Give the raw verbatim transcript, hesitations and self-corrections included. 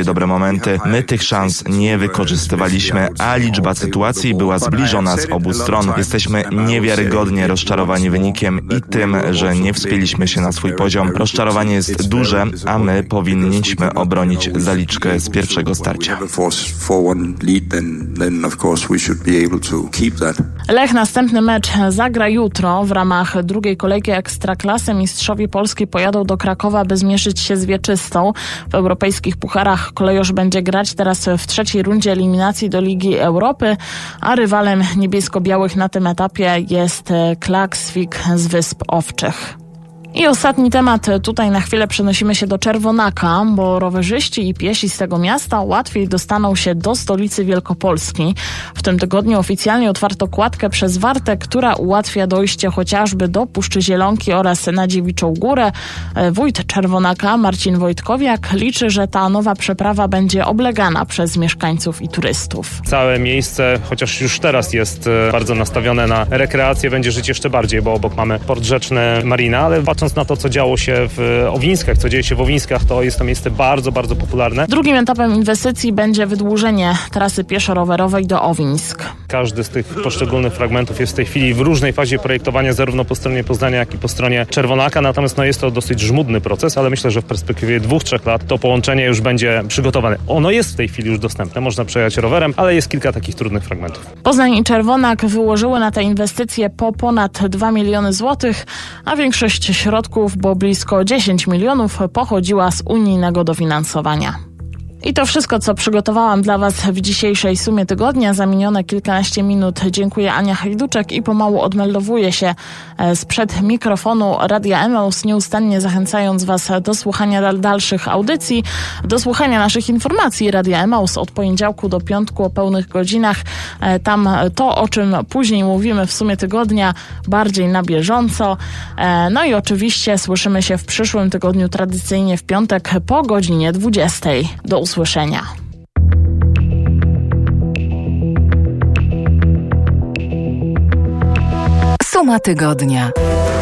swoje dobre momenty. My tych szans nie wykorzystywaliśmy, a liczba sytuacji była zbliżona z obu stron. Jesteśmy niewiarygodnie rozczarowani wynikiem i tym, że nie wspięliśmy się na swój poziom. Rozczarowanie jest duże, a my powinniśmy obronić zaliczkę z pierwszego starcia. Lech następny mecz zagra jutro. W ramach drugiej kolejki Ekstraklasy mistrzowie Polski pojadą do Krakowa, by zmierzyć się z Wieczystą. W europejskich pucharach kolejorz będzie grać teraz w trzeciej rundzie eliminacji do Ligi Europy, a rywalem niebiesko-białych na tym etapie jest Klaksvik z Wysp Owczych. I ostatni temat. Tutaj na chwilę przenosimy się do Czerwonaka, bo rowerzyści i piesi z tego miasta łatwiej dostaną się do stolicy Wielkopolski. W tym tygodniu oficjalnie otwarto kładkę przez Wartę, która ułatwia dojście chociażby do Puszczy Zielonki oraz na Dziewiczą Górę. Wójt Czerwonaka, Marcin Wojtkowiak, liczy, że ta nowa przeprawa będzie oblegana przez mieszkańców i turystów. Całe miejsce, chociaż już teraz jest bardzo nastawione na rekreację, będzie żyć jeszcze bardziej, bo obok mamy port rzeczny, marina, ale patrząc na to, co działo się w Owińskach, co dzieje się w Owińskach, to jest to miejsce bardzo, bardzo popularne. Drugim etapem inwestycji będzie wydłużenie trasy pieszo-rowerowej do Owińsk. Każdy z tych poszczególnych fragmentów jest w tej chwili w różnej fazie projektowania, zarówno po stronie Poznania, jak i po stronie Czerwonaka, natomiast no, jest to dosyć żmudny proces, ale myślę, że w perspektywie dwóch, trzech lat to połączenie już będzie przygotowane. Ono jest w tej chwili już dostępne, można przejechać rowerem, ale jest kilka takich trudnych fragmentów. Poznań i Czerwonak wyłożyły na te inwestycje po ponad dwa miliony złotych, a większość środków, bo blisko dziesięć milionów, pochodziła z unijnego dofinansowania. I to wszystko, co przygotowałam dla Was w dzisiejszej sumie tygodnia. Za minione kilkanaście minut dziękuję, Ania Hajduczek, i pomału odmeldowuję się sprzed mikrofonu Radia Emaus, nieustannie zachęcając Was do słuchania dalszych audycji, do słuchania naszych informacji Radia Emaus od poniedziałku do piątku o pełnych godzinach. Tam to, o czym później mówimy w sumie tygodnia, bardziej na bieżąco. No i oczywiście słyszymy się w przyszłym tygodniu tradycyjnie w piątek po godzinie dwudziestej. Do usłyszenia. Usłyszenia. Suma tygodnia.